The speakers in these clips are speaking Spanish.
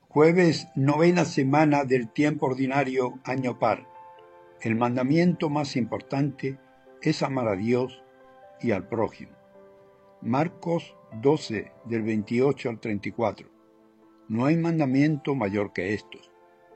Jueves, novena semana del tiempo ordinario, año par. El mandamiento más importante es amar a Dios y al prójimo. Marcos 12, del 28 al 34. No hay mandamiento mayor que estos.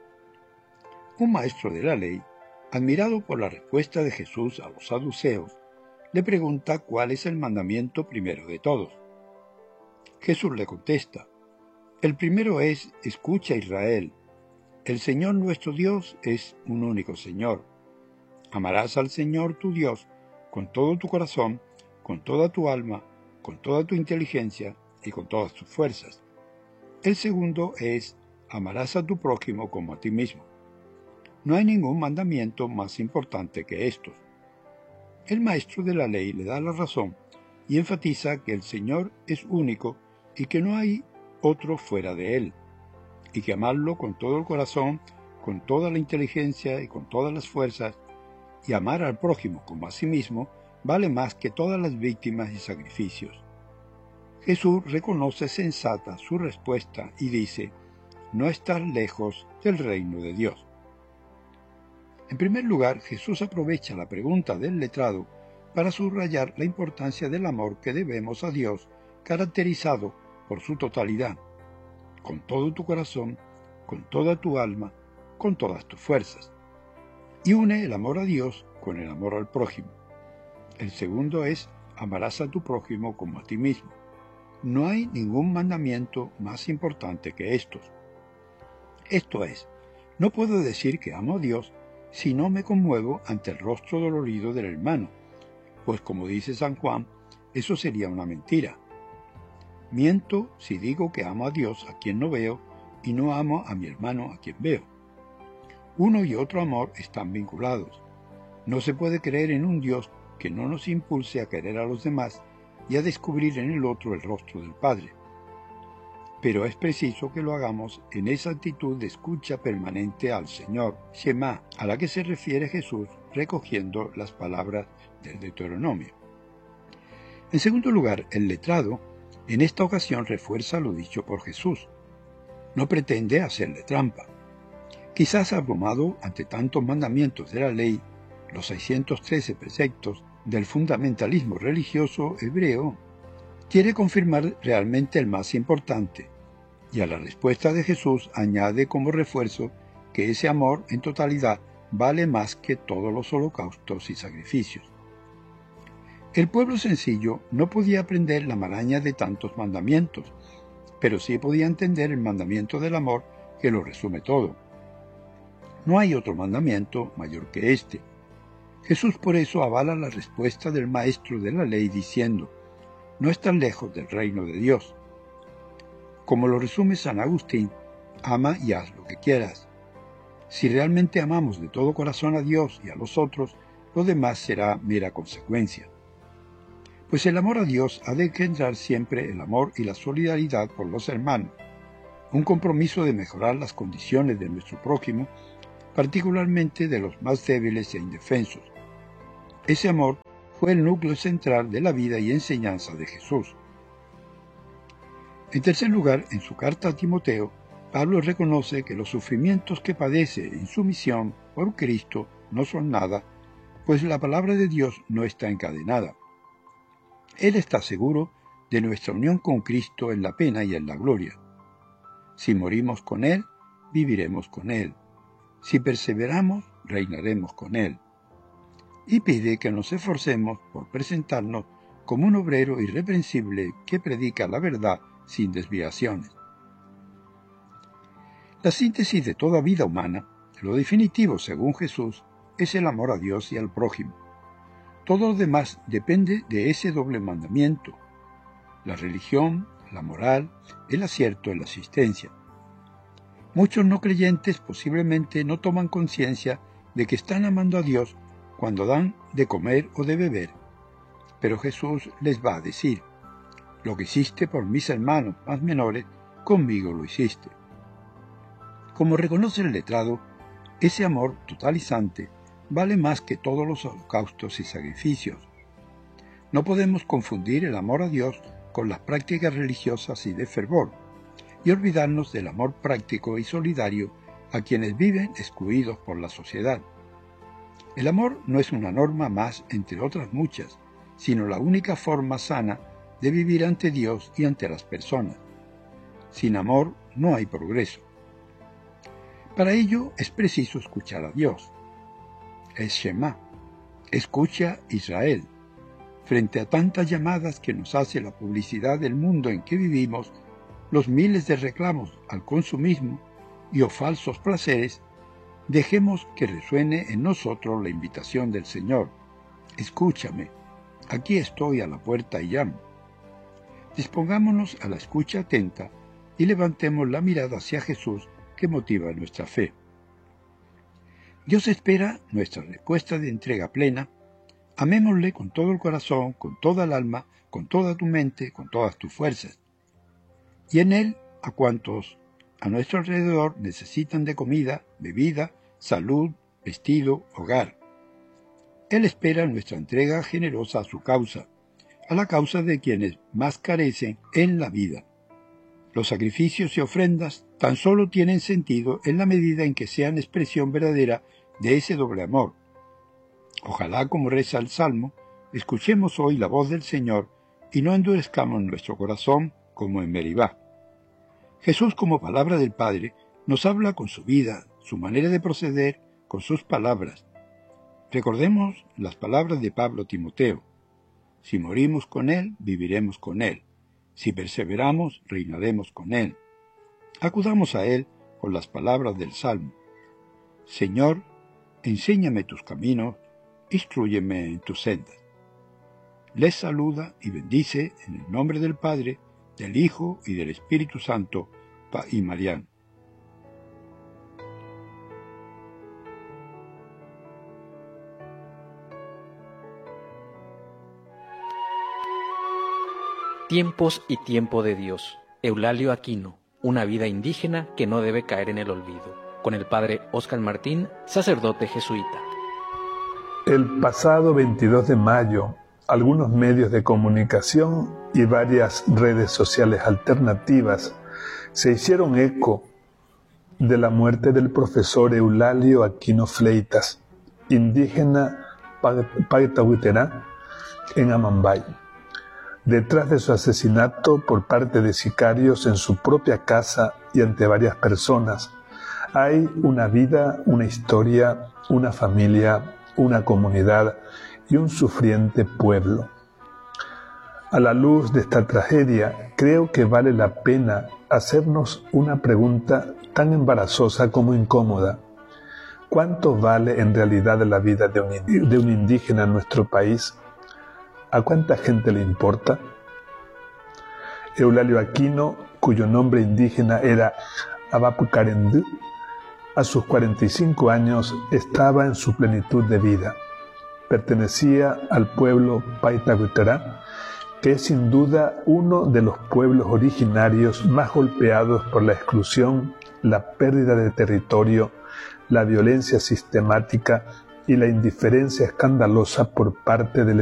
Un maestro de la ley, admirado por la respuesta de Jesús a los saduceos, le pregunta cuál es el mandamiento primero de todos. Jesús le contesta: el primero es: escucha, Israel, el Señor nuestro Dios es un único Señor. Amarás al Señor tu Dios con todo tu corazón, con toda tu alma, con toda tu inteligencia y con todas tus fuerzas. El segundo es: amarás a tu prójimo como a ti mismo. No hay ningún mandamiento más importante que estos. El maestro de la ley le da la razón y enfatiza que el Señor es único y que no hay otro fuera de él, y que amarlo con todo el corazón, con toda la inteligencia y con todas las fuerzas, y amar al prójimo como a sí mismo, vale más que todas las víctimas y sacrificios. Jesús reconoce sensata su respuesta y dice: no estás lejos del reino de Dios. En primer lugar, Jesús aprovecha la pregunta del letrado para subrayar la importancia del amor que debemos a Dios, caracterizado por su totalidad, con todo tu corazón, con toda tu alma, con todas tus fuerzas. Y une el amor a Dios con el amor al prójimo. El segundo es: amarás a tu prójimo como a ti mismo. No hay ningún mandamiento más importante que estos. Esto es, no puedo decir que amo a Dios si no me conmuevo ante el rostro dolorido del hermano, pues como dice San Juan, eso sería una mentira. Miento si digo que amo a Dios a quien no veo y no amo a mi hermano a quien veo. Uno y otro amor están vinculados. No se puede creer en un Dios que no nos impulse a querer a los demás y a descubrir en el otro el rostro del Padre. Pero es preciso que lo hagamos en esa actitud de escucha permanente al Señor, Shema, a la que se refiere Jesús recogiendo las palabras del Deuteronomio. En segundo lugar, el letrado en esta ocasión refuerza lo dicho por Jesús. No pretende hacerle trampa. Quizás abrumado ante tantos mandamientos de la ley, los 613 preceptos del fundamentalismo religioso hebreo, quiere confirmar realmente el más importante, y a la respuesta de Jesús añade como refuerzo que ese amor en totalidad vale más que todos los holocaustos y sacrificios. El pueblo sencillo no podía aprender la maraña de tantos mandamientos, pero sí podía entender el mandamiento del amor que lo resume todo. No hay otro mandamiento mayor que este. Jesús por eso avala la respuesta del maestro de la ley diciendo: no estás lejos del reino de Dios. Como lo resume San Agustín, ama y haz lo que quieras. Si realmente amamos de todo corazón a Dios y a los otros, lo demás será mera consecuencia. Pues el amor a Dios ha de engendrar siempre el amor y la solidaridad por los hermanos, un compromiso de mejorar las condiciones de nuestro prójimo, particularmente de los más débiles e indefensos. Ese amor fue el núcleo central de la vida y enseñanza de Jesús. En tercer lugar, en su carta a Timoteo, Pablo reconoce que los sufrimientos que padece en su misión por Cristo no son nada, pues la palabra de Dios no está encadenada. Él está seguro de nuestra unión con Cristo en la pena y en la gloria. Si morimos con Él, viviremos con Él. Si perseveramos, reinaremos con Él. Y pide que nos esforcemos por presentarnos como un obrero irreprensible que predica la verdad sin desviaciones. La síntesis de toda vida humana, lo definitivo según Jesús, es el amor a Dios y al prójimo. Todo lo demás depende de ese doble mandamiento: la religión, la moral, el acierto en la asistencia. Muchos no creyentes posiblemente no toman conciencia de que están amando a Dios cuando dan de comer o de beber, pero Jesús les va a decir: lo que hiciste por mis hermanos más menores, conmigo lo hiciste. Como reconoce el letrado, ese amor totalizante vale más que todos los holocaustos y sacrificios. No podemos confundir el amor a Dios con las prácticas religiosas y de fervor. y olvidarnos del amor práctico y solidario a quienes viven excluidos por la sociedad. El amor no es una norma más entre otras muchas, sino la única forma sana de vivir ante Dios y ante las personas. Sin amor no hay progreso. Para ello es preciso escuchar a Dios. Es Shema. Escucha Israel. Frente a tantas llamadas que nos hace la publicidad del mundo en que vivimos, los miles de reclamos al consumismo y o falsos placeres, dejemos que resuene en nosotros la invitación del Señor. Escúchame, aquí estoy a la puerta y llamo. Dispongámonos a la escucha atenta y levantemos la mirada hacia Jesús que motiva nuestra fe. Dios espera nuestra respuesta de entrega plena. Amémosle con todo el corazón, con toda el alma, con toda tu mente, con todas tus fuerzas. Y en Él a cuantos a nuestro alrededor necesitan de comida, bebida, salud, vestido, hogar. Él espera nuestra entrega generosa a su causa, a la causa de quienes más carecen en la vida. Los sacrificios y ofrendas tan solo tienen sentido en la medida en que sean expresión verdadera de ese doble amor. Ojalá, como reza el Salmo, escuchemos hoy la voz del Señor y no endurezcamos nuestro corazón como en Meribá. Jesús, como palabra del Padre, nos habla con su vida, su manera de proceder, con sus palabras. Recordemos las palabras de Pablo a Timoteo. Si morimos con Él, viviremos con Él. Si perseveramos, reinaremos con Él. Acudamos a Él con las palabras del Salmo. Señor, enséñame tus caminos, instrúyeme en tus sendas. Les saluda y bendice en el nombre del Padre, del Hijo y del Espíritu Santo, y Marián. Tiempos y tiempo de Dios. Eulalio Aquino. Una vida indígena que no debe caer en el olvido. Con el padre Óscar Martín, sacerdote jesuita. El pasado 22 de mayo, algunos medios de comunicación y varias redes sociales alternativas se hicieron eco de la muerte del profesor Eulalio Aquino Fleitas, indígena Paitahuiterá, en Amambay. Detrás de su asesinato por parte de sicarios en su propia casa y ante varias personas, hay una vida, una historia, una familia, una comunidad y un sufriente pueblo. A la luz de esta tragedia, creo que vale la pena hacernos una pregunta tan embarazosa como incómoda. ¿Cuánto vale en realidad la vida de un indígena en nuestro país? ¿A cuánta gente le importa? Eulalio Aquino, cuyo nombre indígena era Abapucarendú, a sus 45 años estaba en su plenitud de vida. Pertenecía al pueblo Paitahuiterá, que es sin duda uno de los pueblos originarios más golpeados por la exclusión, la pérdida de territorio, la violencia sistemática y la indiferencia escandalosa por parte del